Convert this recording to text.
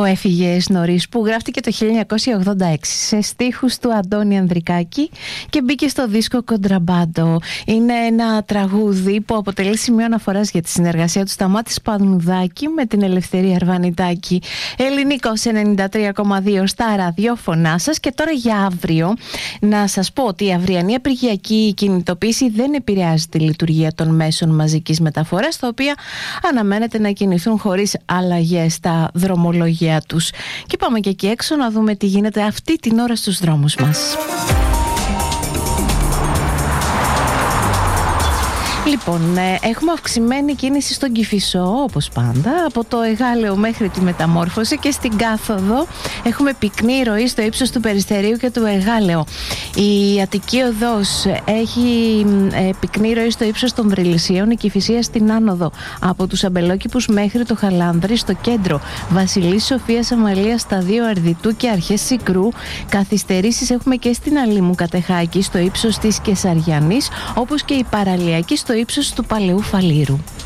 «Έφυγες νωρίς», που γράφτηκε το 1986 σε στίχους του Αντώνη Ανδρικάκη και μπήκε στο δίσκο Κοντραμπάντο. Είναι ένα τραγούδι που αποτελεί σημείο αναφοράς για τη συνεργασία του Σταμάτη Πανουδάκη με την Ελευθερία Αρβανιτάκη. Ελληνικός 93,2 στα ραδιόφωνά σας. Και τώρα για αύριο να σας πω ότι η αυριανή απεργιακή κινητοποίηση δεν επηρεάζει τη λειτουργία των μέσων μαζικής μεταφοράς, τα οποία αναμένεται να κινηθούν χωρίς αλλαγές στα δρομολόγια τους. Και πάμε και εκεί έξω να δούμε τι γίνεται αυτή την ώρα στους δρόμους μας. Λοιπόν, έχουμε αυξημένη κίνηση στον Κηφισό, όπως πάντα, από το Εγάλεο μέχρι τη Μεταμόρφωση, και στην Κάθοδο έχουμε πυκνή ροή στο ύψος του Περιστερίου και του Εγάλεο. Η Αττική Οδός έχει πυκνή ροή στο ύψος των Βρυλισσίων, η Κηφισία στην Άνοδο από τους Αμπελόκηπους μέχρι το Χαλάνδρη, στο κέντρο Βασιλής Σοφίας Αμαλίας, Σταδίου Αρδιτού και αρχές Σικρού. Καθυστερήσεις έχουμε και στην Αλήμου Κατεχάκη στο ύψος της Κεσαριανής, όπως και η Παραλιακή στο ύψος του Παλαιού Φαλήρου.